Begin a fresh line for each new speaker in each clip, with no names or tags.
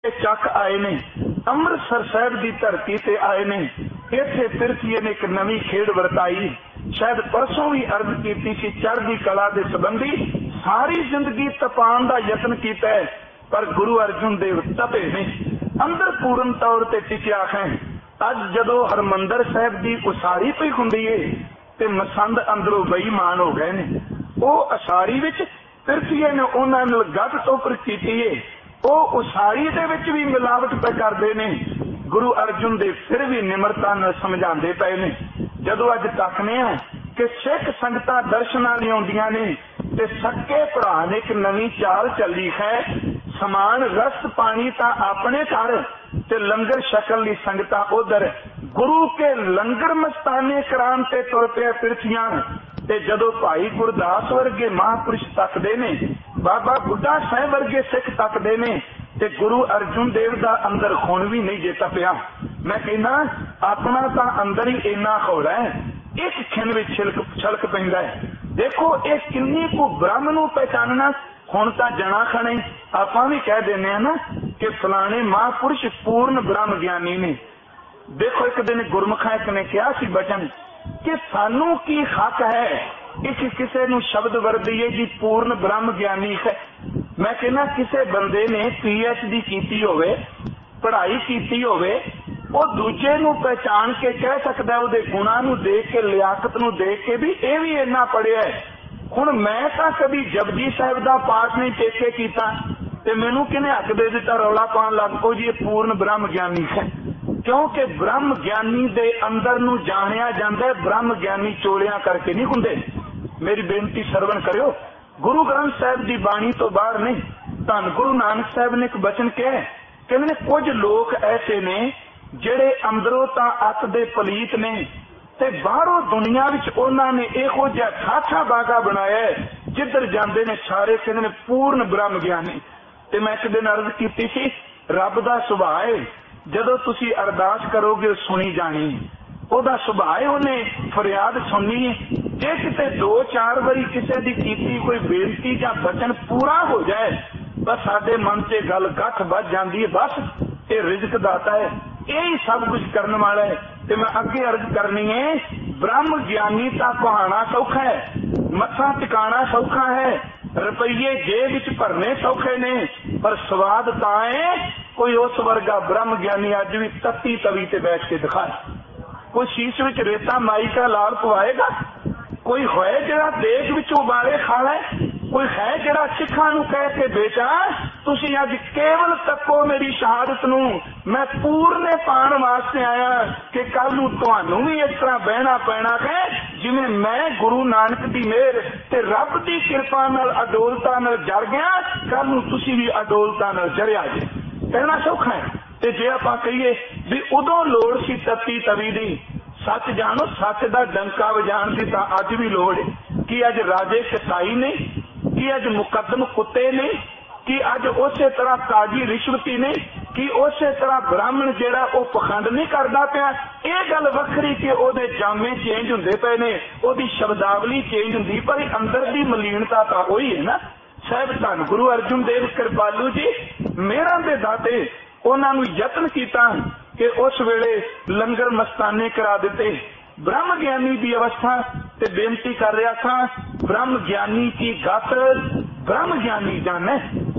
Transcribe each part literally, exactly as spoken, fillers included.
ਚੱਕ ਆਏ ने ਅੰਮ੍ਰਿਤਸਰ ਸਾਹਿਬ ਦੀ ਧਰਤੀ ਤੇ ਆਏ ने ਇੱਥੇ ਪਿਰਥੀਏ ने एक नवी खेड वरताई। शायद परसों भी अर्ज की सी चढ़दी कला के संबंधी सारी जिंदगी तपान का यत्न किया है, पर गुरु अर्जुन देव तपे ने अंदर पूर्ण तौर पर टिकिया है। अज जदों हरमंदर साहिब की उसारी पई हुंदी है ते मसंद अंदरों बेईमान हो गए ने। वो असारी विच पिरथीए ने उन्हां नाल गट टोकर कीती है, वो उसारी दे विच भी मिलावट पे करते ने। गुरु अर्जुन देव फिर भी निमरता नाल समझाते पे ने। जदों अज तकने आ कि सिख संगतां दर्शनां लई आउंदियां ने ते सक्के भरा ने एक नवी चाल चली है। समान रस पानी तां अपने घर ते लंगर छकण लई संगतां उधर गुरु के लंगर मस्ताने करान ते तुर पिया पिरथियां। ते जदों भाई गुरदास वर्गे महापुरुष तकदे ने, बाबा बुढ़ा साहिब वर्गे सिख तकदे ने, ते गुरु अर्जुन देव दा अंदर खून भी नहीं जे तपिया। मैं कहना अपना तां अंदर ही इन्ना खौड़ा है, एक खिन विच छिलक छलक पैंदा है। देखो ये किन्नी को ब्रह्म नूं पहचानना हुण तां जना खणे आपां भी कह देने ना कि फलाने महापुरुष पूर्ण ब्रह्म ज्ञानी ने। देखो एक दिन गुरमुखा एक ने कहा सी बचन कि सानू की हक है एक किसी नूं शब्द वरदीए जी पूर्ण ब्रह्म ज्ञानी है। मैं कहना किसी बंदे ने पी एच डी की होवे, पढ़ाई की होवे, वो दूजे नूं पहचान के कह सकता है, उहदे गुणां नूं देख के लियाकत नूं देख के भी ये भी इन्ना पढ़िया है। हुण मैं तां कभी जपजी साहिब दा पाठ नहीं टेके कीता ते मैनूं किहने हक दे दिता रौला पाउण लग पओ जी ये पूर्ण ब्रह्म ज्ञानी है। क्योंकि ब्रह्म ज्ञानी दे अंदर नूं जाणिया जांदा है, ब्रह्म ज्ञानी चोलियां करके नहीं हुंदे। मेरी बेनती सरवण करियो, गुरु ग्रंथ साहिब की बाणी तो बाहर नहीं। धन गुरु नानक साहिब ने एक बचन कहा, कहते कुछ लोग ऐसे ने जेड़े अंदरों तां अत दे पलीत ने ते बाहरों दुनिया विच उन्हां ने इहो जिहा ठाठा बागा बनाया है जिधर जांदे ने सारे कहते ने पूर्ण ब्रह्म ज्ञानी। ते मैं एक दिन अर्ज कीती सी रब दा सुभाअ है जदों तुसी अरदास करोगे सुनी जानी, ओदा सुभाअ है उन्हें फरियाद सुननी है। जे किते दो चार बारी किसी की कीती कोई बेनती या बचन पूरा हो जाए बस साडे मन से गल गठ बच जाती है। बस ये रिजक दाता है, यही सब कुछ करने वाला है। ते मैं अगे अर्ज करनी है, ब्रह्म ज्ञानी का कहाना सौखा है, मत्था टिकाना सौखा है, रुपये जेब विच भरने सौखे ने, पर स्वाद ताए कोई उस वर्गा ब्रह्म ज्ञानी अज भी तत्ती तवी ते बैठ के दिखाए। कोई शीश विच रेता माई का लाल पवाएगा, कोई है जरा देश विच उबाले खा लै, कोई है जरा सिखां नूं कह के बेटा तुसी अज केवल तको मेरी शहादत नूं, मैं पूरने पाण वास्ते आया कि कल नूं तुहानूं भी इस तरह बहना पैना है जिवें मैं गुरु नानक दी मेहर ते रब दी कृपा नाल अडोलता नाल जर गया, कल नूं तुसी भी अडोलता नाल जरिया जे। कहना सौखा है। ते जे आपां कहिए भी उदों लोड़ सी तत्ती तवी दी, सच जानो सच दा डंका वजाण दी तां अज भी लोड़ है। कि अज राजे कसाई ने, कि अज मुकदम कुत्ते ने, कि अज उस तरह काजी रिश्वती ने, कि उस तरह ब्राह्मण जेड़ा वो पखंड नहीं करता पाया। ये गल वखरी कि ओदे जामे चेंज हुंदे पे ने, ओदी शब्दावली चेंज हुंदी, पर अंदर दी मलीनता तां ओही है ना। साहिब धन गुरु अर्जुन देव कृपालू जी मेहरां दे दाते उन्हां नूं यत्न कीता कि उस वेले लंगर मस्ताने करा दिते। ब्रह्म ज्ञानी की अवस्था ते बेनती कर रहा था, ब्रह्म ज्ञानी की गत ब्रह्म ज्ञानी जाने,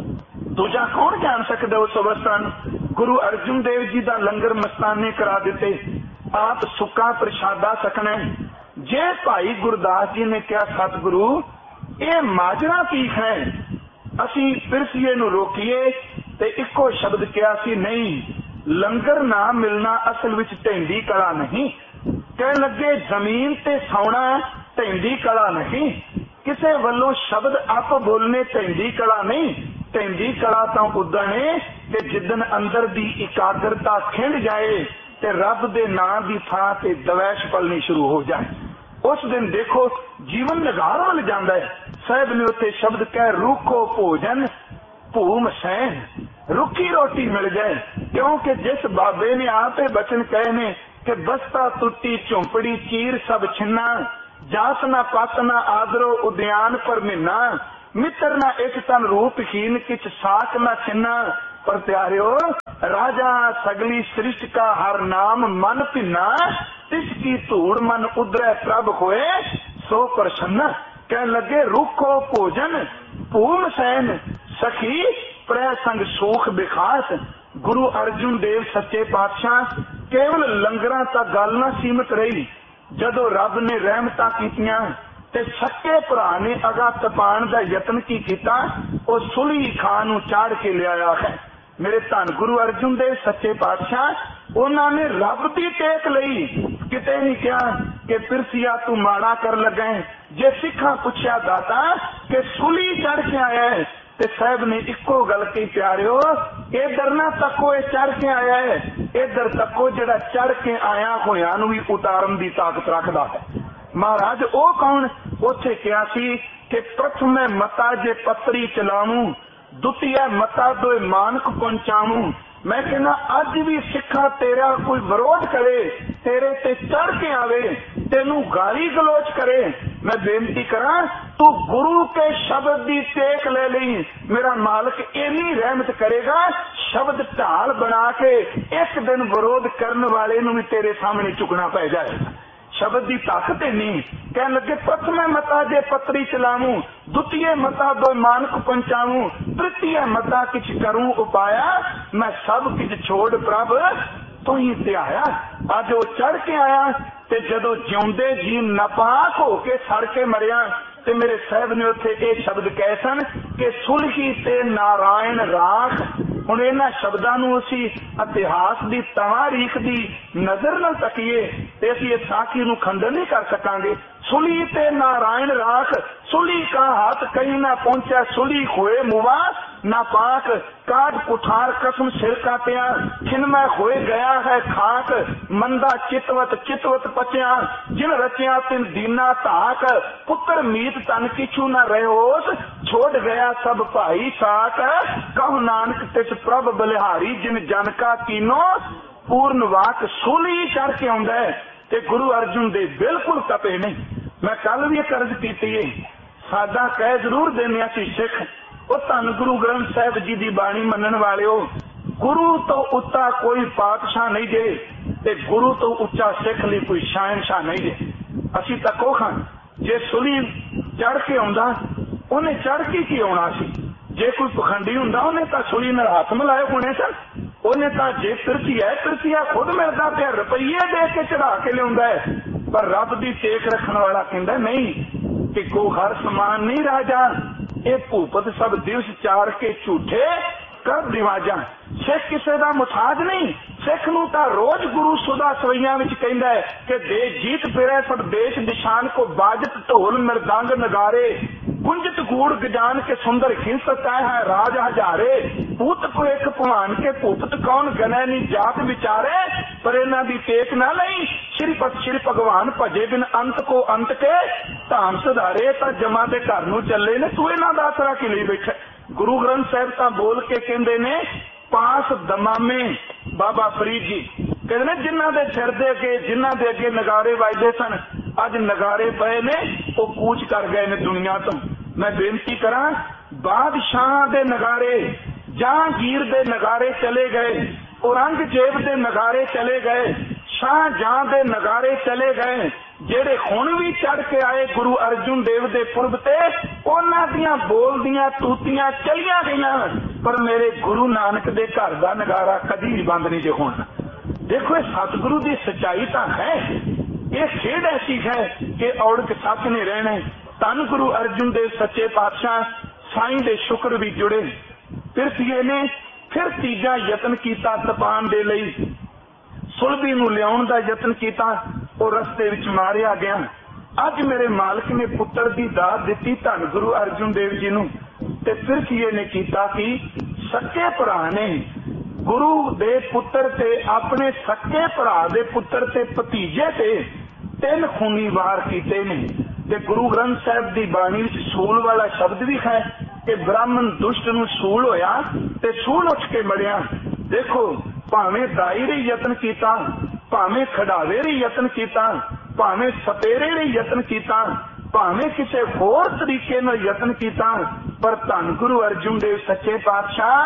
दूजा कौन जान सकता उस अवस्था। गुरु अर्जुन देव जी का लंगर मस्ताने करा दिते, आप सुक्का प्रसादा सकना। जे भाई गुरदास जी ने क्या सतगुरु ये माजरा की है, असी पिरथीए नूं रोकीए ते इको शब्द क्या सी नहीं, लंगर ना मिलना असल विच ढेंडी कला नहीं। कह लगे जमीन ते सौना ढेंडी कला नहीं, किसे वल्लों शब्द आप बोलने ढेंडी कला नहीं। ढेंडी कला तो उदण है कि जिदन अंदर दी एकाग्रता खिंड जाए ते रब दे नां दी थां ते दवैश पलनी शुरू हो जाए, उस दिन देखो जीवन निगार वल जांदा है। साहिब ने उत्ते शब्द कह रूखो भोजन भूम सैन, रुखी रोटी मिल जाए। क्योंकि जिस बाबे ने आप बचन कहे ने कि बस्ता टुट्टी झोंपड़ी चीर सब छिन्ना, जात ना पत ना आदरो उद्यान पर मिन्ना, मित्र ना एक तन रूपहीन किच साक ना छिन्ना, पर प्यारियो राजा सगली सृष्टि का हर नाम मन भिन्ना, तिसकी धूड़ मन उधरे प्रभ होए सो प्रसन्न। कह लगे रूखो भोजन भूम सैन, सखी प्रै संग सूख विखास। गुरु अर्जुन देव सच्चे पातशाह केवल लंगरां तक गल ना सीमित रही। जदों रब ने रहमतां कीतियां ते सच्चे भरा ने अगा तपाण दा यतन की कीता, ਉਹ ਸੁਲੀ ਖਾਂ ਨੂੰ ਚਾੜ ਕੇ ਲਿਆਇਆ ਹੈ। ਮੇਰੇ ਧੰਨ ਗੁਰੂ ਅਰਜੁਨ ਦੇਵ ਸੱਚੇ ਪਾਤਸ਼ਾਹ ਉਹਨਾਂ ਨੇ ਰੱਬ ਦੀ ਟੇਕ ਲਈ, ਕਿਤੇ ਨਹੀਂ ਕਿਹਾ ਕਿ ਪਿਰਸੀਆ ਤੂੰ ਮਾੜਾ ਕਰ ਲੱਗਾ। ਜੇ ਸਿੱਖਾਂ ਪੁੱਛਿਆ ਦਾਤਾ ਕਿ ਸੁਲੀ ਚੜ ਕੇ ਆਇਆ ਹੈ ਤੇ ਸਾਹਿਬ ਨੇ ਇੱਕੋ ਗੱਲ ਕਹੀ, ਪਿਆਰਿਓ ਇਧਰ ਨਾ ਤੱਕੋ ਇਹ ਚੜ ਕੇ ਆਇਆ ਹੈ, ਇਧਰ ਤੱਕੋ ਜਿਹੜਾ ਚੜ ਕੇ ਆਇਆ ਹੋਇਆਂ ਨੂੰ ਵੀ ਉਤਾਰਨ ਦੀ ਤਾਕਤ ਰੱਖਦਾ ਹੈ। महाराज ओ कौन? उथे क्या सी कि प्रथम मता जे पत्री चलावूं, दुतिया मता दो मानक पहुंचावूं। मैं कहना अज भी सिखा तेरा कोई विरोध करे, तेरे ते चढ़ के आवे, तेनू गाली गलोच करे, मैं बेनती करा तू गुरु के शब्द दी टेक ले ली। मेरा मालिक इन्नी रहमत करेगा, शब्द ढाल बना के एक दिन विरोध करने वाले नू भी तेरे सामने चुकना पै जाएगा। शब्द की ताकत नहीं। कह लगे प्रथम मता जे पत्री चलावूं, द्वितीय मता दो मानक पहुंचावूं, तृतीय मता किछ करूं उपाया, मैं सब किछ छोड़ प्रभ तो ही ते आया। अज वो चढ़ के आया ते जदों जिउंदे जी नापाक हो के सड़ के मरिया ते मेरे साहब ने उत्थे ये शब्द कहे सन कि सुलही ते नारायण राख। हुण इन्हां शब्दां नूं असीं इतिहास की तारीख की नज़र नाल तकीए ते असीं इस साखी नूं खंडन नहीं कर सकांगे। सुली ते नारायण राख, सुली का हाथ कहीं ना पहुंचा, सुली खोए मुवा नापाक, काट कुठार कसम सिर काटिया, छिनमय खोए गया है खाक, मंदा चितवत चितवत पचिया, जिन रचिया तिन दीना ताक, पुत्र मीत तन किछु न रहोस, छोड़ गया सब भाई साक, कहु नानक तिस प्रभ बलिहारी, जिन जन का कीनो पूर्ण वाक। सूली चढ़ के आउंदा है ते गुरु अर्जुन देव बिल्कुल कपे नहीं। मैं कल भी कर्ज कीती है, साडा कह जरूर देने सी सिख, वो धन गुरु ग्रंथ साहिब जी की बाणी मनन वाले हो, गुरु तो उत्ता कोई पातशाह नहीं जे ते गुरु तो उच्चा सिख लिए कोई शहनशाह नहीं जे। असी तो कहो खां जे सुली चढ़ के आउंदा उन्हें चढ़ के की आउणा सी। जे कोई पखंडी हुंदा उन्हें तो सुली नाल हाथ मिलाए होने सन। उन्हें तो जे पिरसी है पिरसिया खुद मिलता पे रुपये दे के चढ़ा के लिया है, पर रब की टेक रखने वाला कहता नहीं कि को हर समान नहीं राजा, ये भूपत सब दिवस चार के झूठे कर रिवाजा। सिख किसी का मुथाज नहीं, सिख नूं तां रोज गुरु सुधा सवैया विच कहंदा है कि दे जीत फिरे सब देश निशान को बाजत ढोल मृदंग नगारे, गुंजत गूढ़ गजान के सुंदर खिंसत है राज हजारे, पूत को एक भवान के भूपत कौन गने नी जात विचारे, पर इन्हां दी टेक ना लई श्रीपत श्री भगवान भजे बिन अंत को अंत के, धाम सुधारे तां जमा दे घर नूं चले ने, तू इन्हां दा आसरा कि लई बैठा। गुरु ग्रंथ साहिब तां बोल के कहंदे ने पास दमामे बाबा फरीद जी कहते ने जिन्हां दे सिर दे अगे जिन्हां दे अगे नगारे वजदे सन, अज नगारे पए ने वो कूच कर गए ने दुनिया तो। मैं बेनती करा बादशाह दे नगारे, जहांगीर दे नगारे चले गए, औरंगजेब दे नगारे चले गए, शाहजहां दे नगारे चले गए, जेड़े हुण भी चढ़ के आए गुरु अर्जुन देव दे पुरब ते उन्हां दियां बोल दियां तूतियां चलियां गईयां, पर मेरे गुरु नानक दे घर दा नगारा कदी भी बंद नहीं जे होना। देखो ये सतगुरु दी सच्चाई तां है, ये खेड ऐसी है कि औड़क सच ने रहने। धन गुरु अर्जुन देव सच्चे पातशाह साईं दे शुक्र भी जुड़े। पिरसीए ने फिर तीजा यतन कीता तपान दे लई, सुलभी नूं लियाउण दा यतन कीता, वो रस्ते विच मारिया गया। अज मेरे मालिक ने पुत्र दी दात दिती धन गुरु अर्जुन देव जी नूं, ते पिरसीए ने कीता कि सच्चे भरा ने गुरु दे पुत्र ते अपने सच्चे भरा दे पुत्र ते भतीजे ते तीन खूनी वार कीते ने। ते गुरु ग्रंथ साहिब दी बाणी विच सूल वाला शब्द भी है कि ब्राह्मण दुष्ट नूं सूल होया ते सूल उठ के मरिया। देखो भावें दाई रे यतन कीता, भावें खड़ावे रे यतन कीता, भावें सपेरे रे यतन कीता, भावें किसी होर तरीके नाल यतन कीता, पर धन गुरु अर्जुन देव सच्चे पातशाह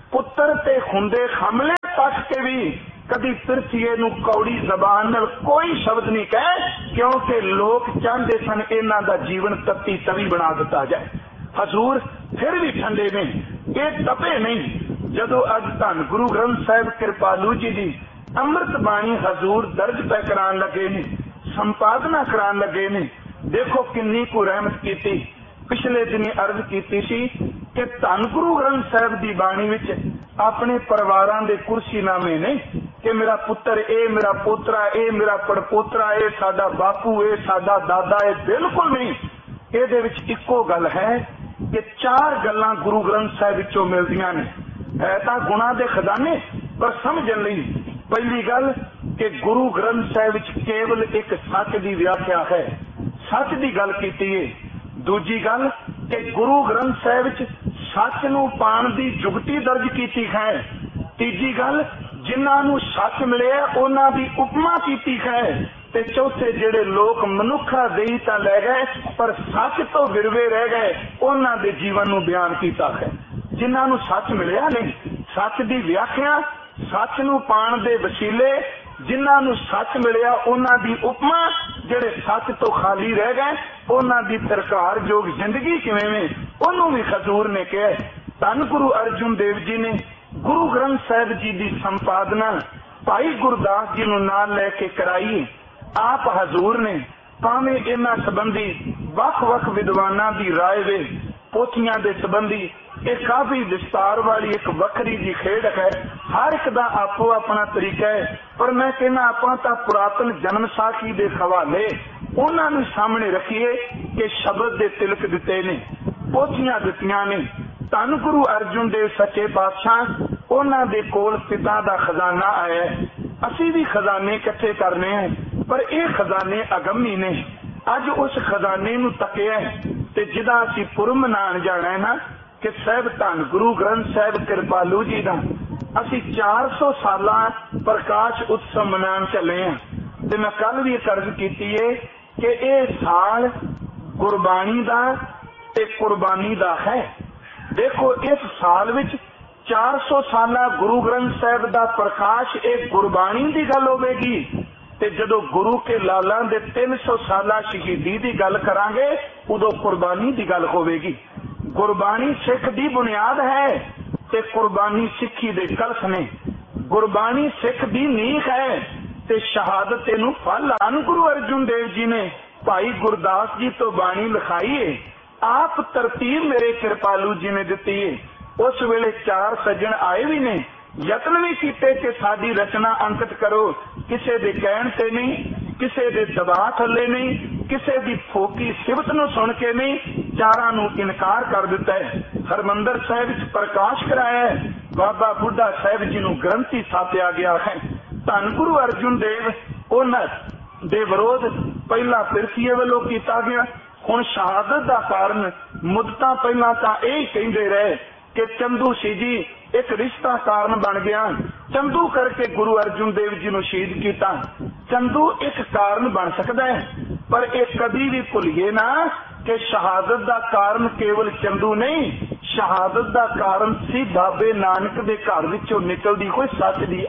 पुत्र ते खुंदे खमले तक के भी कदी पिरथीए नूं कौड़ी जबान नाल कोई शब्द नहीं कहे, क्योंकि लोग चाहते सन इन्हां दा जीवन तत्ती तवी बना दिता जाए। हजूर फिर भी ठंडे ने, ये तपे नहीं। जदों अज धन गुरु ग्रंथ साहिब कृपालू जी दी अमृत बाणी हजूर दर्ज पै करान लगे ने, संपादना करान लगे ने, देखो किन्नी को रहमत की। पिछले दिनी अर्ज की सी कि धन गुरु ग्रंथ साहिब की बाणी विच अपने परिवारां दे कुर्सीनामे ने कि मेरा पुत्र ए, मेरा पोतरा ए, मेरा पड़पोतरा ए, साडा बापू ए, साडा दादा ए, बिल्कुल नहीं। इहदे विच इक्को गल है कि चार गल्लां गुरु ग्रंथ साहिब विचों मिलदियां ने। है तां गुणां दे खजाने, पर समझण लई पहली गल कि गुरु ग्रंथ साहिब विच केवल एक सच की व्याख्या है, सच की गल कीती है। दूजी गल कि गुरु ग्रंथ साहिब विच सच नूं पाण दी जुगती दर्ज कीती है। तीजी गल जिन्हां नूं सच मिलिया उन्हां दी उपमा कीती है। ते चौथे जिहड़े लोग मनुखा देई तां लै गए पर सच तो विरवे रह गए, उन्हां दे जीवन नूं बयान कीता है। जिन्हां नूं सच मिलिया नहीं, सच दी व्याख्या, सच नूं पाण दे वसीले, जिन्हां नूं सच मिलिया उन्हां दी उपमा, जिहड़े सच तो खाली रह गए उन्हां दी प्रकार जोग जिंदगी किवें में, उन्होंने भी हजूर ने कहा। धन गुरु अर्जुन देव जी ने गुरु ग्रंथ साहिब जी की संपादना भाई गुरदास जी नूं नाल लैके कराई। आप हजूर ने भावें इन्हां संबंधी वख वख विद्वानां दी राय वे पोथियां दे संबंधी एक काफी विस्तार वाली एक वखरी जी खेड है। हर एक दा आपो अपना तरीका है, पर मैं कहना आपां तां पुरातन जन्म साखी दे हवाले उन्हां नूं सामने रखिए कि शब्द दे तिलक दिते ने, पोथियां दित्तियां ने। धन गुरु अर्जुन देव सच्चे पातशाह उन्हां दे कोल पिता दा खजाना आया है। असीं भी खजाने इकट्ठे करने हैं, पर यह खजाने अगमी ने। अज उस खजाने नूं तकिया ते जिदा असीं पुर मनाण जाना है ना कि साहिब धन गुरु ग्रंथ साहिब कृपालू जी दा असीं चार सौ साल प्रकाश उत्सव मनाण चले हैं। ते मैं कल भी अर्ज कीती है कि यह साल गुरबाणी दा ते कुर्बानी दा है। देखो इस साल विच चार सौ साल गुरु ग्रंथ साहिब दा प्रकाश एक गुरबाणी दी गल होवेगी, ते जदों गुरु के लालां दे तीन सौ साल शहीदी दी गल करांगे उदों कुर्बानी दी गल होवेगी। गुरबाणी सिख दी बुनियाद है ते कुर्बानी सिखी दे कलश ने। गुरबाणी सिख दी नींह है ते शहादत नूं फल। धन गुरु अर्जुन देव जी ने भाई गुरदास जी तो बाणी लिखाई है, आप तरतीब मेरे कृपालू जी ने दिती है। उस वेले चार सज्जन आए भी ने, यत्न भी कीते कि साडी रचना अंकित करो, किसे दे कहण ते नहीं, किसे दे दबाव थले नहीं, किसे दी फोकी सिफत नूं सुन के नहीं, चारां नूं इनकार कर दिता है। हरमंदर साहिब विच प्रकाश कराया है, बाबा बुढ़ा साहिब जी नूं ग्रंथी सापिया गया है। धन गुरु अर्जुन देव उन्हां दे विरोध पहला पिरथीए वालों कीता गया, हुण शहादत दा कारण मुद्दतां पहला तां यही कहिंदे रहे कि चंदू सी जी एक रिश्ता कारण बन गया, चंदू करके गुरु अर्जुन देव जी नूं शहीद कीता। चंदू एक कारण बन सकता है, पर एक कभी भी भुलिए ना कि शहादत दा कारण केवल चंदू नहीं, शहादत दा कारण सी बाबे नानक दे घर विचों निकलदी कोई सच दी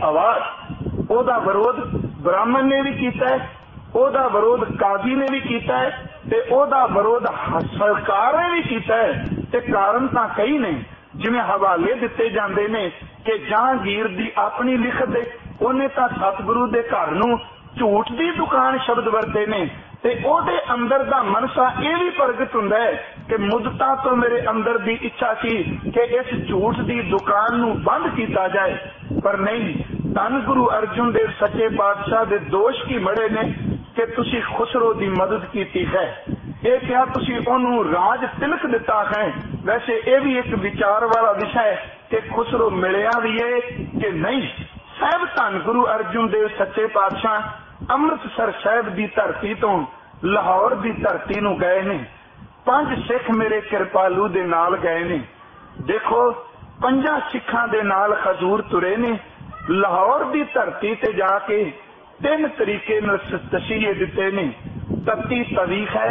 आवाज। ओदा विरोध ब्राह्मण ने भी कीता है, ओदा विरोध काजी ने भी कीता है, ते ओदा विरोध सरकार ने भी कीता है। ते कारण तां कई ने, जिवें हवाले दिते जांदे ने कि जहांगीर दी अपनी लिखत दे उन्हें तां सतगुरु दे घर नूं झूठ दी दुकान शब्द वरते ने, ते ओदे अंदर दा मनसा यह भी प्रगट हुंदा है कि मुद्दतां तो मेरे अंदर दी इच्छा सी कि इस झूठ दी दुकान नूं बंद कीता जाए, पर नहीं। धन गुरु अर्जुन देव सच्चे पातशाह दे दोष की मड़े ने कि तुसी खुसरो दी मदद कीती है, ये क्या तुसी ओनू राज तिलक दिता है। वैसे ये भी एक विचार वाला विषय है कि खुसरो मिलिया भी है कि नहीं। साहिब धन गुरु अर्जुन देव सच्चे पातशाह अमृतसर साहिब की धरती तो लाहौर की धरती नूं गए ने। पंज सिख मेरे कृपालू दे नाल गए ने। देखो पंजा सिखां दे नाल हजूर तुरे ने। लाहौर की धरती ते जाके तीन तरीके तसीहे दिते ने। तत्ती तवी है,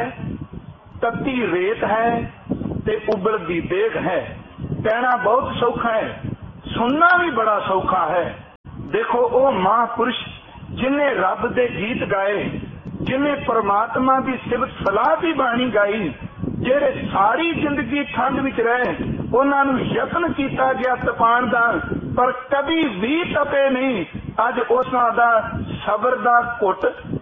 तत्ती रेत है ते उबलदी देग है। कहना बहुत सौखा है, सुनना भी बड़ा सौखा है। देखो वो महापुरुष जिन्हें रब दे गीत गाए, जिन्हें परमात्मा की सिफत सलाह की बाणी गाई, जेड़े सारी जिंदगी ठंड विच रहे, उन्होंने यत्न किया गया तपान का, पर कभी भी तपे नहीं। अज उसां दा सबर दा घुट,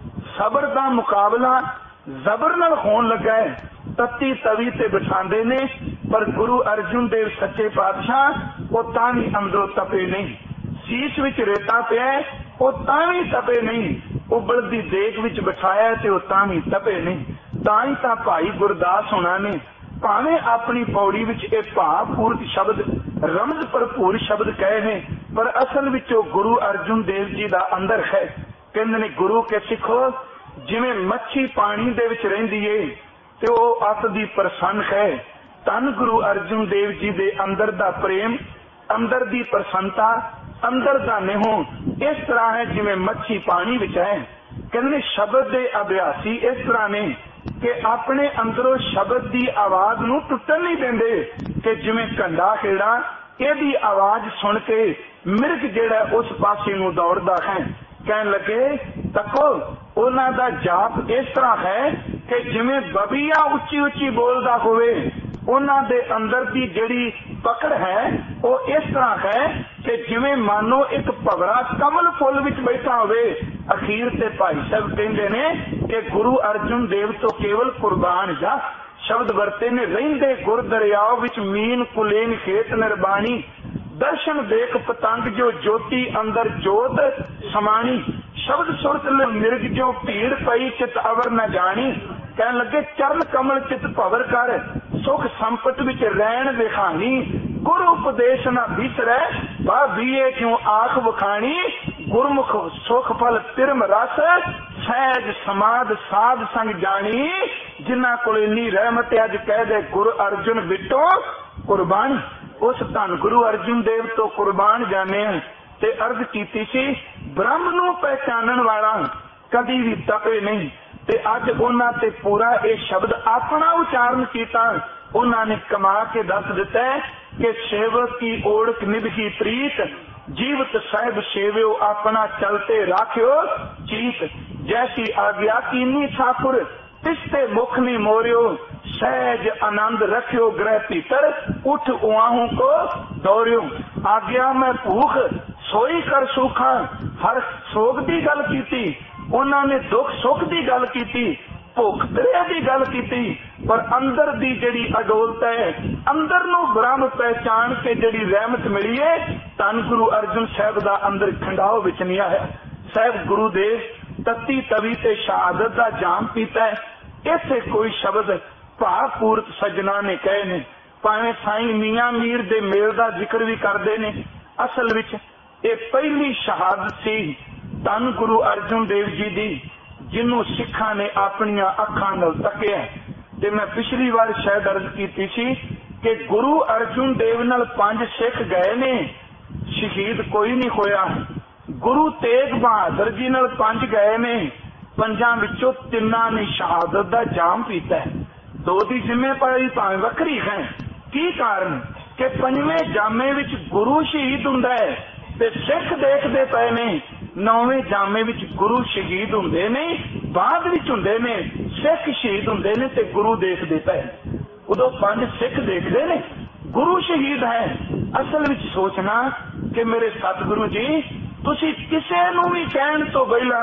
सबर दा मुकाबला जबर नाल होण लगा है। तत्ती तवी ते बिठांदे ने, पर गुरु अर्जुन देव सच्चे पातशाह वो तां भी अंदरों तपे नहीं। शीश विच रेता पिया वो तां भी तपे नहीं। उबलदी देग विच बिठाया ते वो तां भी तपे नहीं। तां ही तां भाई गुरदास होना ने भावें अपनी पौड़ी विच इह भावपूर्त शब्द, रमज भरपूर शब्द कहे ने, पर असल विच वो गुरु अर्जुन देव जी दा अंदर है। कहंदे ने गुरु के सिखो जिवें मच्छी पानी दे विच रहिंदी है ते वो अत दी प्रसन्न है। धन गुरु अर्जुन देव जी दे अंदर दा प्रेम, अंदर दी प्रसन्नता, अंदर दा नेहो इस तरह है जिवें मच्छी पानी विच है। कहंदे शब्द दे अभ्यासी इस तरह ने कि अपने अंदरों शब्द दी आवाज नूं टुटन नहीं देंदे, कि जिवें कंडा खेड़ा इहदी आवाज सुन के मिर्ग जिहड़ा उस पासे नूं दौड़दा है। कहन लगे तको उन्हां दा जाप इस तरह है कि जिवें बबीआ उच्ची उच्ची बोलदा होवे, उन्हां दे अंदर दी जिहड़ी पकड़ है वो इस तरह है कि जिवें मानो एक भवरा कमल फुल विच बैठा होवे। अखीर ते भाई साहब कहंदे ने कि गुरु अर्जुन देव तो केवल कुर्बान जा शब्द वरते ने, रहिंदे गुर दरियाओ विच मीन कुलेन खेत निर्बाणी, दर्शन देख पतंग जो ज्योति अंदर जोत समाणी, शब्द सुरत मिर्ग जो भीड़ पई चित अवर न जानी। कहन लगे चरण कमल चित भवर कर, सुख संपत विच रैन विखानी, गुरु उपदेश न बिसरै बा बीए क्यों आख वखाणी, गुरमुख सुख फल तिरम रस सहज समाध साध संग जानी, जिन्ना कोल इन्नी रहमत अज कह दे गुरु अर्जुन बिटो कुर्बानी। उस धन गुरु अर्जुन देव तो कुर्बान जाने ते अर्ज कीती सी ब्रह्म नूं पहचानण वाला कदी भी तपे नहीं। ते अज उन्हां ते पूरा ये शब्द अपना उच्चारण कीता, उन्होंने कमा के दस दिता है कि सेवक की ओढ़ निभगी प्रीत, जीवत साहिब सेव्यो अपना चलते राख्यो चीत, जैसी आज्ञा कीनी ठाकुर तिसते मुख नी मोरियो, सहज आनंद रखियो ग्रह भीतर, उठ उआहू को दौड़ियो, आज्ञा मैं भूख सोई कर सूखा। हर सोग की गल की, उन्होंने दुख सुख की गल की, भुख दरिया की गल की, पर अंदर दी जड़ी अडोलत है, अंदर नू ब्रह्म पहचान के जड़ी रहमत मिली है, धन गुरु अर्जुन साहब का अंदर खंडाओ विच नहीं आया। साहब गुरुदेव तत्ती तवी ते शहादत का जाम पीता है। इसे कोई शब्द भावपूर्त सज्जना ने कहे ने, भावें साईं मियां मीर दे मेल का जिक्र भी करते ने, असल विच ये पहली शहादत सी धन गुरु अर्जुन देव जी दी, जिन्हों सिखा ने अपन अखां नाल तकिया। ते मैं पिछली बार शायद अर्ज की सी कि गुरु अर्जुन देव नाल पंज सिख गए ने, शहीद कोई नहीं होया। गुरु तेग बहादुर जी नाल पंज गए ने, पंजां विचों तिन्नां ने शहादत दा जाम पीता है। दो दी जिम्मेवारी भावें वखरी है। की कारण कि पंजवें जामे विच गुरु शहीद हुंदा है ते सिख देखदे पए ने, नौवें जामे विच गुरु शहीद हुंदे ने, बाद विच हुंदे ने सिख शहीद हुंदे ने ते गुरु देखदे पए। उदों पंज सिख देखदे ने, गुरु शहीद है। असल विच सोचना कि मेरे सतगुरु जी तुसी किसे नूं भी कहण तो पहिलां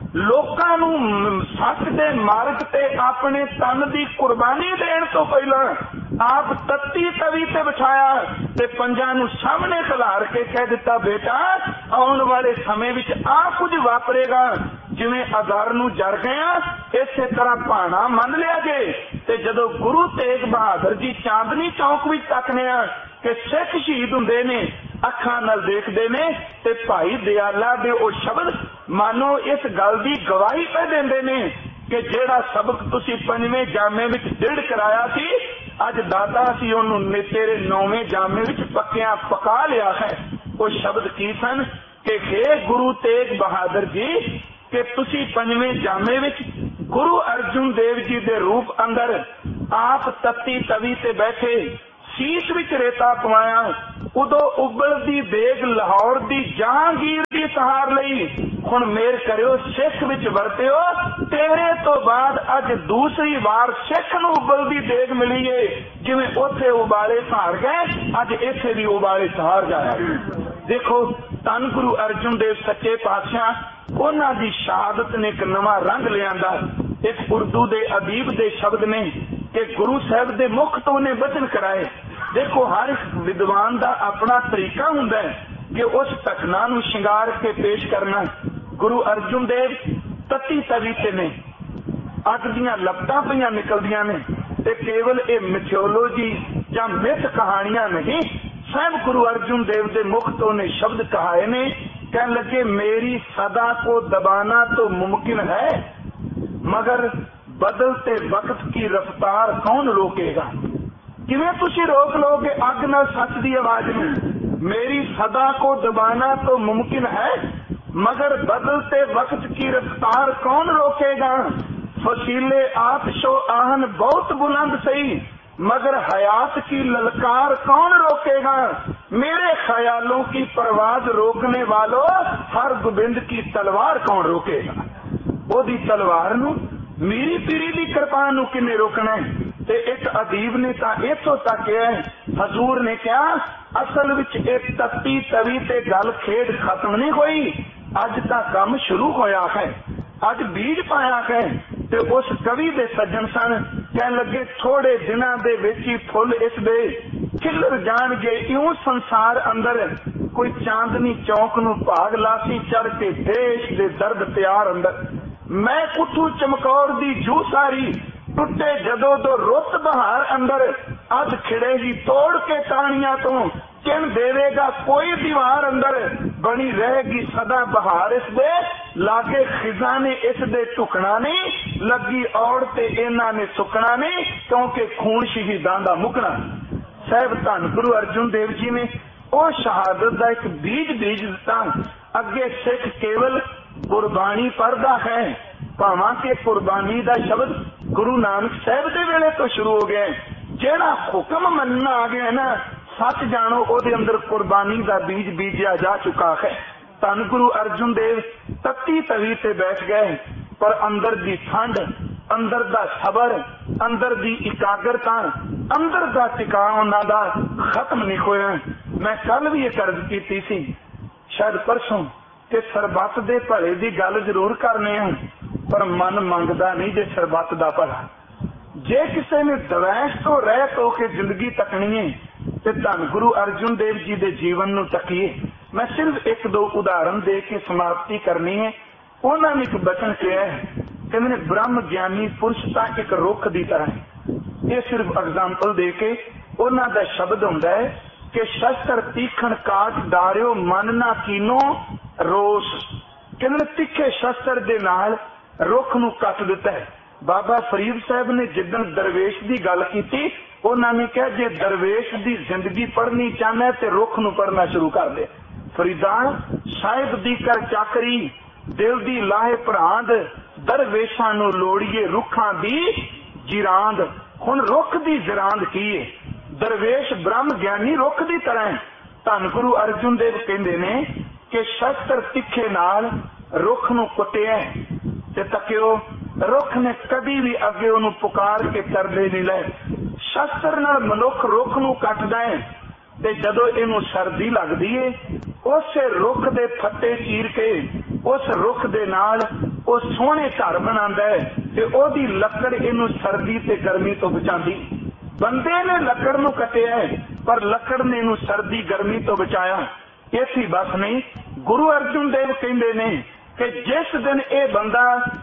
लोकां नूं सच दे मार्ग ते अपने तन दी कुर्बानी देण तो पहिलां आप तत्ती तवी ते बिठाया ते पंजां नूं सामने खिलार के कह दिता, बेटा आउण वाले समय विच आ कुछ वापरेगा, जिवें अगार नूं जर गया इसे तरह भाना मन लिया जे। ते जदों गुरु तेग बहादुर जी चांदनी चौक विच तकने आ कि सिख शहीद हुंदे ने, अखां नाल देखदे ने, ते भाई दयाला दे ओ शब्द मानो इस गल दी गवाही पे देंदे ने कि जेड़ा सबक तुसी पंजवें जामे विच दृढ़ कराया सी, अज दाता सी उहनूं तेरे नौवें जामे विच पक्कियां पका लिया है। वो शब्द की सन कि हे गुरु तेग बहादुर जी कि तुसी पंजवें जामे विच गुरु अर्जुन देव जी दे रूप अंदर आप तत्ती तवी ते बैठे, शीश विच रेता पवाया, उदो उबलदी देग लाहौर दी जहांगीर दी सहार लई। हुण मेर करियो सिख विच वरतियो, तेरे तो बाद अज दूसरी बार सिख नूं उबलदी देग मिली है। जिवें उत्थे उबाले सहार गए, अज इत्थे भी उबाले सहार जाया। देखो धन गुरु अर्जुन देव सच्चे पातशाह उन्हां दी शहादत ने एक नवां रंग लियांदा। एक उर्दू दे अदीब दे शब्द ने कि गुरु साहब दे मुख तो उन्हें वचन कराए। देखो हर एक विद्वान का अपना तरीका हुंदा है कि उस घटना नूं शिंगार के पेश करना। गुरु अर्जुन देव तत्ती तवी ते ने, अग दीयां लपटां पईयां निकलदियां ने ते केवल ये मिथोलॉजी जां मिथ कहानियां नहीं, स्वयं गुरु अर्जुन देव दे मुख तो ने शब्द कहाए ने। कह लगे मेरी सदा को दबाना तो मुमकिन है, मगर बदलते वक्त की रफ्तार कौन रोकेगा। किवें तुसीं रोक लोगे अग नाल सच दी आवाज नूं। मेरी सदा को दबाना तो मुमकिन है, मगर बदलते वक्त की रफ्तार कौन रोकेगा। फसीले आतिशो आहन बहुत बुलंद सही, मगर हयात की ललकार कौन रोकेगा। मेरे ख्यालों की परवाज रोकने वालों, हर गोबिंद की तलवार कौन रोकेगा। ओदी तलवार नूं मीरी पीरी दी कृपा नूं किन्ने रोकना है। ते एक अदीब ने तां इत्थों तक है, हजूर ने कहा असल विच एक तत्ती तवी ते गल खेड खत्म नहीं होई, अज तां काम शुरू होया है, अज बीज पाया है। ते उस कवि दे सज्जन सन कह लगे थोड़े दिनां दे विच ही फुल इस दे खिलर जाणगे। इउं संसार अंदर कोई चांदनी चौक नूं भाग लासी चढ़ के देश दे दर्द प्यार अंदर। मैं उठू चमकौर दी जू सारी, टुटे जदों दो रुत बहार अंदर। अज खिड़ेगी तोड़ के टाणियां तो, चिन देवेगा कोई दीवार अंदर। बनी रहेगी सदा बहार इस दे, लागे खिजा ने इस दे टुकना नहीं। लगी औड़ ते इन्हां ने सुकना नहीं, क्योंकि खून शहीदां दा मुकना। साहब धन गुरु अर्जुन देव जी ने ओ शहादत दा एक बीज बीज दिता। अगे सिख केवल कुर्बानी पढ़दा है, भावां के कुर्बानी दा शब्द गुरु नानक साहब दे वेले तो शुरू हो गया। जेड़ा हुक्म मनना आ गया ना, सच जानो ओदे अंदर कुर्बानी दा बीज बीजा जा चुका है। धन गुरु अर्जुन देव तत्ती तवी ते बैठ गए, पर अंदर दी ठंड, अंदर दा सबर, अंदर दी एकाग्रता, अंदर दा टिकाव उन्हां दा खत्म नहीं होया। मैं कल भी एक अर्ज कीती सी, शायद परसों, कि सरबत दे भले दी गल जरूर करने हैं, पर मन मंगदा नहीं जे सरबत दा भला। जे किसी ने दवैश तो रह तो के जिंदगी तकनी है, ते धन गुरु अर्जुन देव जी दे जीवन नूं तकीए। मैं सिर्फ एक दो उदाहरण दे के समाप्ति करनी है। उन्होंने एक बचन कहा है, कहते ने ब्रह्म ज्ञानी पुरुष तां एक रुख दी तरह है। ये सिर्फ एग्जाम्पल दे के उन्हों का शब्द हुंदा है कि शस्त्र तीखण काट डारियो मन ना कीनो रोस। कहते तिखे शस्त्र दे नाल रुख नूं कट दिता है। बाबा फरीद साहब ने जिदन दरवेश की गल की, उन्होंने कहा जे दरवेश की जिंदगी पढ़नी चाहना है तो रुख नूं पढ़ना शुरू कर दे। फरीदा साहिब दी कर चाकरी, दिल दी लाहे भरांद, दरवेशां नूं लोड़ीए रुखां दी जिरांद। हुण रुख दी जिरांद की है? दरवेश ब्रह्म ज्ञानी रुख दी तरह है। धन गुरु अर्जुन देव कहंदे ने कि शस्त्र तिखे नाल रुख नूं कुटिया ते तकियो, रुख ने कभी भी अगे उन्होंने पुकार के तरले नहीं ले। शस्त्र नाल मनुख रुख नूं कटदा है ते जदों इनू सर्दी लगदी है, उस रुख दे फट्टे चीर के उस रुख दे नाल वो सोहने घर बनांदा है ते ओदी लकड़ इनू सर्दी ते गर्मी तो बचांदी। बंदे ने लकड़ नूं कटिया है, पर लकड़ ने इनू सर्दी गर्मी तो बचाया। इसी बस नहीं, गुरु अर्जुन देव कहंदे ने कि जिस दिन ये बंदा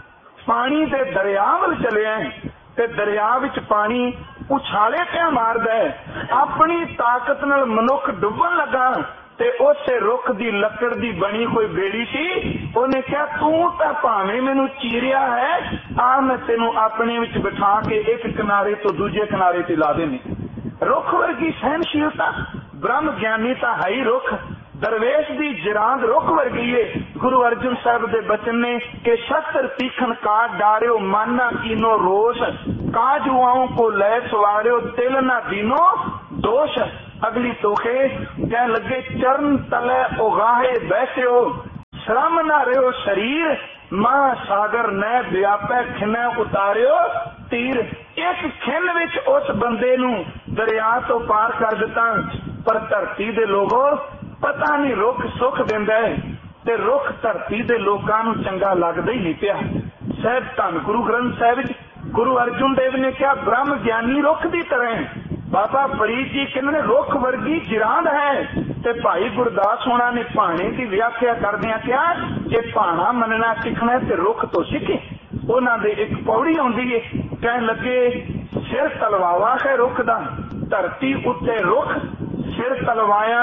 पानी दे दरिया वल चलिया ते दरिया विच पानी उछाले पे मारदा है, अपनी ताकत नाल मनुख डुबन लगा ते उस रुख दी लकड़ दी बनी कोई बेड़ी सी, उन्हें कहा तू तां भावें मैनू चीरिया है, आ मैं तेनू अपने विच बिठा के एक किनारे तो दूजे किनारे ते ला देनी। रुख वर्गी सहनशीलता, ब्रह्म ज्ञानी तां है ही रुख, दरवेश दी जिरांद रुख वर्गी है। गुरु अर्जुन साहब दे बचन ने कि शस्त्र तीखन काट डारियो मन ना कीनो रोष, काजुआओं को लै सवारियो तिल ना दीनो दोष। अगली तोखे कह लगे चरण तले उगाहे बैठो श्रम न रहो शरीर महासागर न व्यापै खिनै उतारियो तीर। एक खिन विच उस बंदे नू दरिया तो पार कर दिता, पर धरती दे लोगों पता नहीं रुख सुख दिंदा है ते रुख धरती दे लोकां नू चंगा लगदा ही नहीं पिया। साहब धन गुरु ग्रंथ साहिब गुरु अर्जुन देव ने क्या ब्रह्म ज्ञानी रुख दी तरह। बाबा फरीद जी कहने रुख वर्गी जिरांद है। ते भाई गुरदास होना ने भाणे की व्याख्या करदियां क्या जे भाणा मनना सिखना ते रुख तो सीखे। उन्हां दे एक पौड़ी आउंदी है, कहन लगे सिर तलवावा है रुख दा, धरती उत्ते रुख सिर तलवाया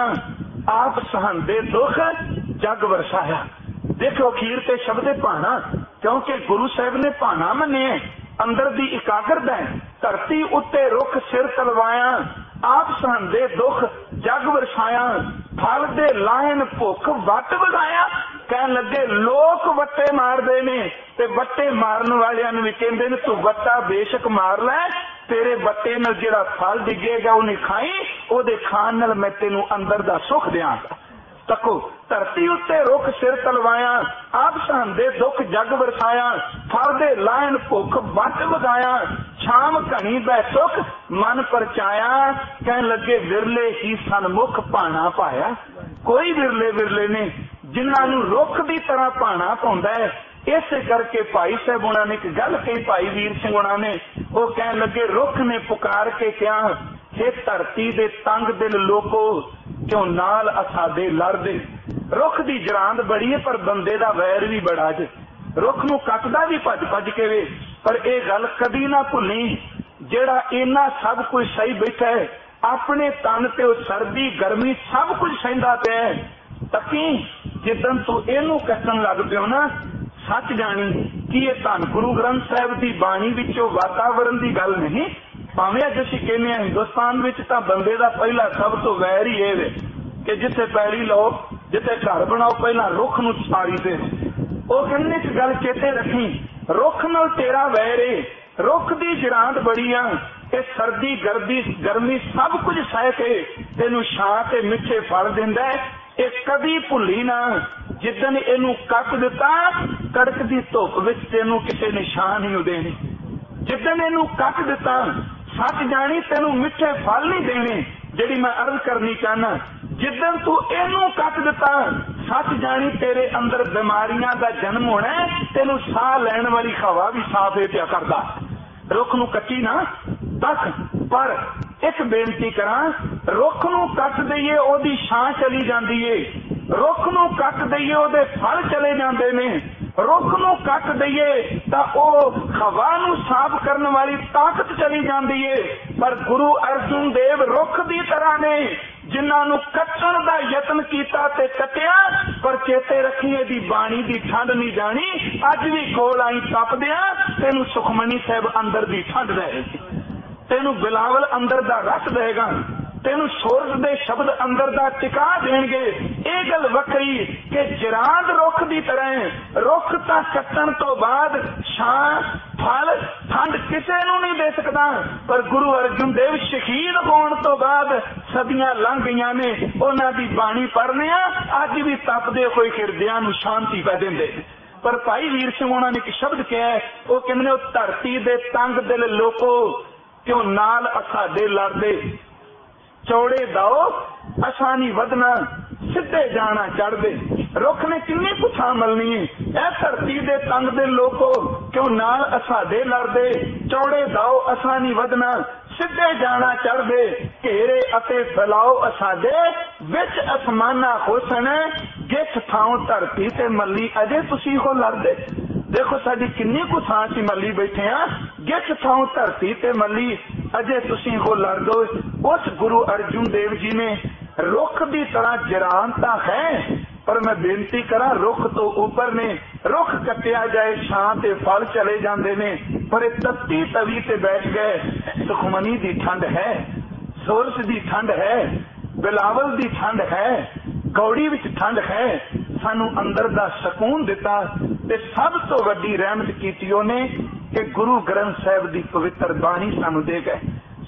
आप सहंदे दुख जग वरसाया। देखो अखीर ते शब्द भाणा, क्योंकि गुरु साहिब ने भाणा मने अंदर दी इकाग्रता है। धरती उत्ते रुख सिर तलवाया आप सहंदे दुख जग वरसाया, फल दे लायन भुख वट वधाया। कहन लगे लोक वट्टे मारदे ने ते वट्टे मारन वालियां नूं भी कहंदे ने तू वट्टा बेशक मार लै, तेरे वट्टे नाल जिहड़ा फल डिगेगा उहने खाई, ओहदे खाण नाल मैं तैनूं अंदर दा सुख दिआंगा। तको धरती उत्ते रुख सिर तलवाया आप सहंदे दुख जग वरसाया, फल दे लायन भुख वट वधाया, छाम घनी बै सुख मन परचाया। कहन लगे विरले ही सनमुख भाणा पाया। कोई विरले विरले ने जिन्हां नूं रुख दी तरह भाणा पाउंदा है। इस करके भाई साहब उन्होंने ने एक गल कही, भाई वीर सिंह उन्होंने ने वो कहन लगे रुख ने पुकार के क्या हे धरती दे तंग दिल लोको क्यों नाल असादे लड़दे। रुख दी जरांद बड़ी है पर बंदे दा वैर भी बड़ा जे। रुख नूं कटदा भी भज भज के वे, पर यह गल कदी ना भुल्ली जेड़ा इन्ना सब कुछ सही बैठा है अपने तन ते ओ सर्दी गर्मी सब कुछ सहिंदा पिया है। तकी जिदन तू इनू कटन लग पियो ना, सच जानी कि यह धन गुरु ग्रंथ साहिब की बाणी विचों वातावरण की गल नहीं। भावें अज असीं कहने हिंदुस्तान विच तां बंदे दा पहला सब तो वैर ही ये कि जिथे पैली लो जिथे घर बनाओ पहला रुख नूं साड़ी दे। वो कहने इस गल चेते रखी रुख नाल तेरा वैर है। रुख दी जरांद बड़ी आ, ये सर्दी गर्दी गर्मी सब कुछ सह के तेनू छां ते मिठे फल दिंदा है। ये कदी भुल्ली ना जिदन इनू कट दिता कड़कदी धुप विच तेनू किसी ने छां नहीं देनी। जिदन इनू कट दिता सच जानी तेनू मिठे फल नहीं देने। जिहड़ी मैं अर्ज करनी चाहना जिदन तू इनू कट दिता सच जानी तेरे अंदर बीमारियां दा जन्म होना है। तेनू साह लैण वाली हवा भी साफ है पिया करदा। रुख नू कटी ना दख, पर एक बेनती करा रुख नू कट दईए ओदी छां चली जाती है, रुख नू कट दईए ओदे फल चले जाते ने, रुख नू कट दईए तां ओ हवा नू साफ करने वाली ताकत चली जाती है। पर गुरु अर्जुन देव रुख दी तरह ने जिन्हां नू कट्टण दा यतन कीता ते कटिया, पर चेते रखिए दी बाणी दी ठंड नहीं जानी। अज भी कोल आई तपदिया तेनू सुखमनी साहब अंदर दी ठंड रहेगी, तेनू बिलावल अंदर दा रस देगा, तेनू सूरज दे शब्द अंदर दा टिका देंगे। ये गल वखरी कि जरांद रुख दी तरह रुख तां कट्टण तो बाद छां फल ठंड किसे नू नहीं दे सकता। पर गुरु अर्जुन देव शहीद होने तो बाद सदियां लंघ गईयां ने, उन्हां दी बाणी पढ़ने अज भी तपदे होए हिरदियां नू शांति पै देंदे। पर भाई वीर सिंह उन्होंने एक शब्द कहा है, वो कहने धरती दे तंग दिल लोको क्यों नाल असाडे लड़दे, चौड़े दाओ असानी वधना सीधे जाना चढ़दे। रुख ने किन्नी कुछां मलनी है, ए धरती दे तंग दे लोको क्यों नाल असाडे लड़दे, चौड़े दाओ असानी वधना सीधे जाना चढ़दे, घेरे अते फैलाओ असाडे विच असमाना हुसन, जिस थां धरती ते मली अजे तुसी हो लड़दे। देखो साडी किन्नी कुछ थां सी मली बैठे आ, जिस थां धरती ते मली अजे तुसी हो लड़ दो। उस गुरु अर्जुन देव जी ने रुख दी तरह जरानता है, पर मैं बेनती करा रुख तो ऊपर ने, रुख कटिया जाए छां ते फल चले जाते ने, पर तत्ती तवी ते बैठ गए। सुखमनी दी ठंड है, सूरज दी ठंड है, बिलावल दी ठंड है, कौड़ी विच ठंड है, सानू अंदर दा सकून दिता। ते सब तो वड्डी रहमत कीती ओने कि गुरु ग्रंथ साहिब दी पवित्र बाणी सानू दे गए।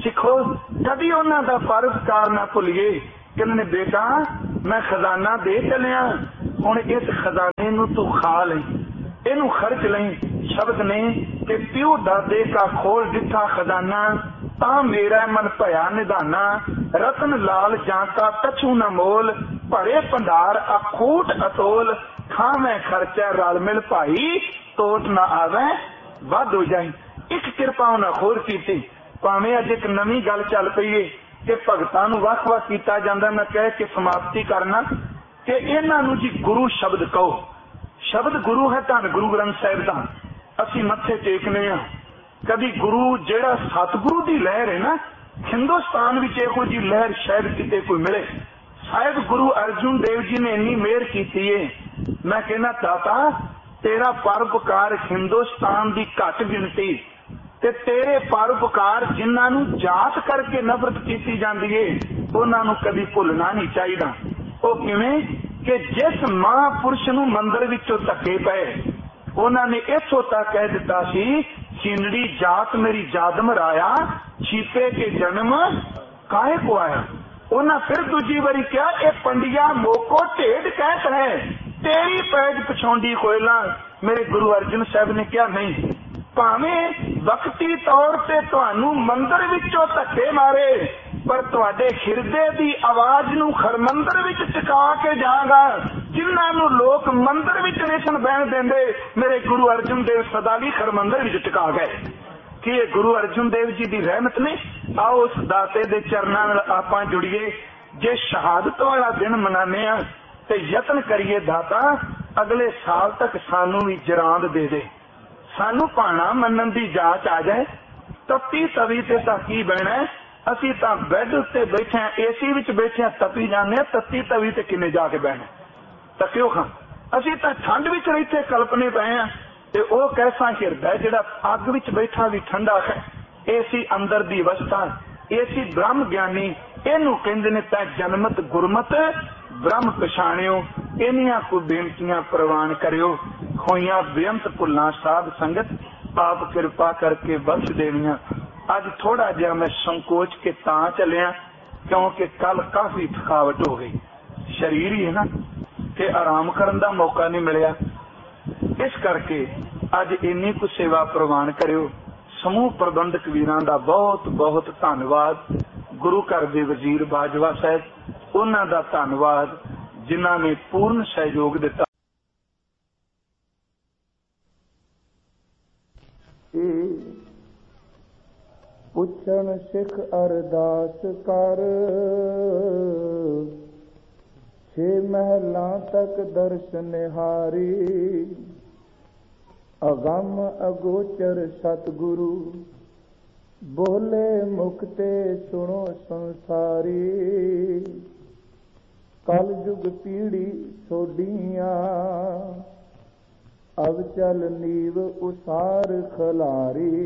सिखो कभी उन्हां दा परोपकार ना भुलिए। कहने बेटा मैं खजाना दे चलिया, हुण इस खजाने नूं तू खा ले, इनू खर्च लई। शब्द ने कि प्यो दादे का खोल दिठा खजाना, ता मेरा मन भया निधाना। रतन लाल जाता कछु न मोल, भरे भंडार अखूट अतोल। खावे खर्चा रल मिल भाई, टोट ना आवे वध हो जाए। एक किरपा उन्हें होर की, भावें अज एक नवी गल चल पई है कि भगतां नूं वख वख कीता जांदा। मैं कह के समाप्ति करना कि इन्हां नूं जी गुरु शब्द कहो। शब्द गुरु है, धन गुरु ग्रंथ साहिब दा असीं मत्थे टेकने आ। कभी गुरु जेड़ा सतगुरु दी लहर है ना, हिंदुस्तान विच इहो जी लहर शायद किते कोई मिले। साहिब गुरु अर्जुन देव जी ने इन्नी मेहर कीती है। मैं कहना दाता तेरा परोपकार हिंदुस्तान दी घट गिनती ते तेरे परोपकार जिन्हां नूं जात करके नफरत कीती जांदी है उन्हां नूं कभी भुलना नहीं चाहिदा। ओ किवें कि जिस महापुरुष नूं मंदिर विचों धक्के पए, उन्हां ने इथों तक कह दिता सी चिंडी जात मेरी जादम राया, छीपे के जन्म काहे को आया। उन्हां फिर दूजी बारी क्या ये पंडिया मोको ढेड कहत है, तेरी पैज पछौंडी कोयला। मेरे गुरु अर्जन साहब ने क्या नहीं, भावें वक्ती तौर से तुहानू मंदिर विचों धक्के मारे, पर तुहाडे हिरदे दी आवाज नू खरमंदर विच टिका के जागा। जिन्हां नू लोक मंदिर विच नहीं सन बहन देंदे, मेरे गुरु अर्जन देव सदाली खरमंदर विच टिका गए। कि ये गुरु अर्जुन देव जी की रहमत ने। आओ उस दाते दे चरनां नाल आपां जुड़िए। जे शहादत वाला दिन मनाने आ ते यतन करिए दाता अगले साल तक सानू भी जरांद दे दे, सानू भाणा मनन दी जाच आ जाए। तपी तवी ते तां की बहना, असी तां बैड उत्ते बैठे आ, एसी विच बैठे आ, तपी जाने, तत्ती तवी ते किने जाके बहना। तकियो खां असी तां ठंड विच इत्थे कल्पने पए आ ते ओ कैसा हिरदा जिहड़ा अग विच बैठा भी ठंडा है। एसी अंदर दी अवस्था, एसी ब्रह्म ज्ञानी, इनू कहंदे ने तै जनमत गुरमत ब्रह्म पछाणियो। इन्हियां को बेनतियां प्रवान करियो। होइयां बेअंत भुल्लां साध संगत आप कृपा करके बख्श देवियां। अज थोड़ा जिहा मैं संकोच के तां चलिया क्योंकि कल काफी थकावट हो गई। शरीर ही है ना कि आराम करन दा मौका नहीं मिलिया, इस करके अज इन्नी कुछ सेवा प्रवान करियो। समूह प्रबंधक वीरां दा बहुत बहुत धन्नवाद। गुरु घर दे वजीर बाजवा साहब उन्हां दा धन्नवाद जिन्हां ने पूर्ण सहयोग दिता।
पुछण सिख अरदास कर, छे महलां तक दर्श निहारी। अगम अगोचर सतगुरु बोले मुक्ते सुनो संसारी। कल युग पीढ़ी सोडियां अब चल नीव उसार खलारी।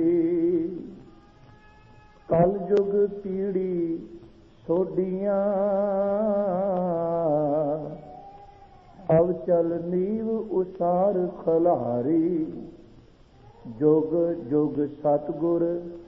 कल युग पीढ़ी सोडियां अब चल नीव उसार खलारी। जुग जुग सतगुर